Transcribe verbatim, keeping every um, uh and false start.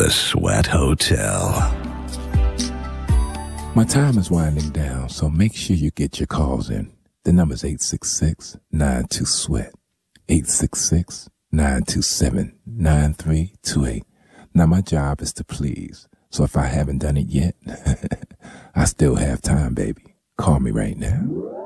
The Sweat Hotel. My time is winding down, so make sure you get your calls in. The number's eight six six, nine two, SWEAT. eight six six, nine two seven, nine three two eight. Now, my job is to please, so if I haven't done it yet, I still have time, baby. Call me right now.